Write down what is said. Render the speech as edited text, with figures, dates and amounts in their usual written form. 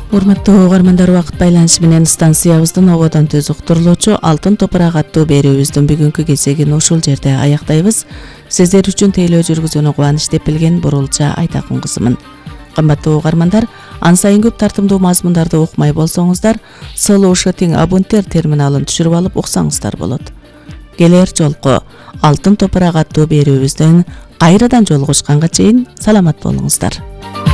Урматтуу угармандар, убакыт байланышы менен станциябыздын ободон түз уктурулуучу Алтын топурак аттуу берүүбүздүн бүгүнкү кезегин ушул жерде аяктайбыз. Сиздер үчүн тейлөө жүргүзүүнү кубаныч деп билген Бурулча Айтакун кызымын. Кымбаттуу угармандар, ан сайын көп тартымдуу мазмундарды укмай болсоңуздар, Solution Abunter терминалын түшүрүп алып уксаңыздар болот. Келер жолку Алтын топурак аттуу берүүбүздөн кайрадан жолугушканга чейин саламат болуңуздар.